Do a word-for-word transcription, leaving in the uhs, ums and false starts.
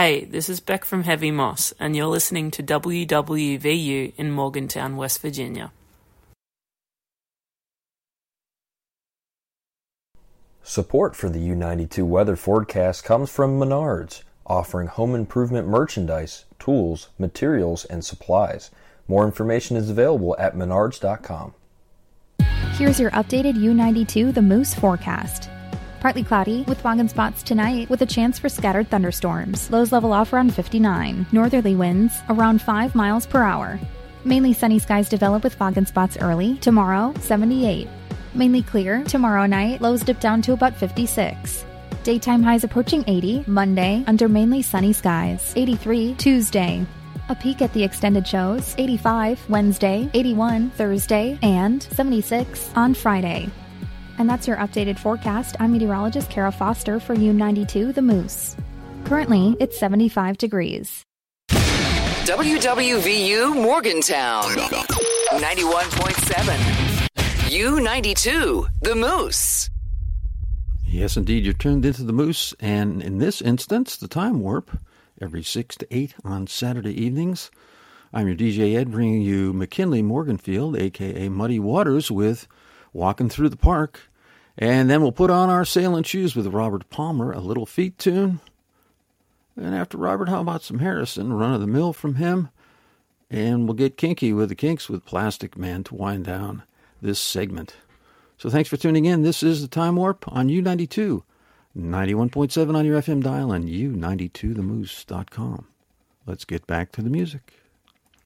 Hey, this is Beck from Heavy Moss, and you're listening to W W V U in Morgantown, West Virginia. Support for the U ninety-two weather forecast comes from Menards, offering home improvement merchandise, tools, materials, and supplies. More information is available at menards dot com. Here's your updated U ninety-two The Moose forecast. Partly cloudy, with fog and spots tonight, with a chance for scattered thunderstorms. Lows level off around fifty-nine. Northerly winds around five miles per hour. Mainly sunny skies develop with fog and spots early. Tomorrow, seventy-eight. Mainly clear. Tomorrow night, lows dip down to about fifty-six. Daytime highs approaching eighty. Monday, under mainly sunny skies. eighty-three. Tuesday. A peek at the extended shows. eighty-five. Wednesday. eighty-one. Thursday. And seventy-six on Friday. And that's your updated forecast. I'm meteorologist Kara Foster for U ninety-two The Moose. Currently, it's seventy-five degrees. W W V U Morgantown, ninety-one point seven. U ninety-two The Moose. Yes, indeed, you're tuned into The Moose, and in this instance, the Time Warp, every six to eight on Saturday evenings. I'm your D J Ed, bringing you McKinley Morganfield, a k a. Muddy Waters, with Walking Through the Park. And then we'll put on our sailing shoes with Robert Palmer, a little feet tune. And after Robert, how about some Harrison, Run of the Mill from him? And we'll get kinky with the Kinks with Plastic Man to wind down this segment. So thanks for tuning in. This is the Time Warp on U ninety-two, ninety-one point seven on your F M dial and U ninety-two the moose dot com. Let's get back to the music.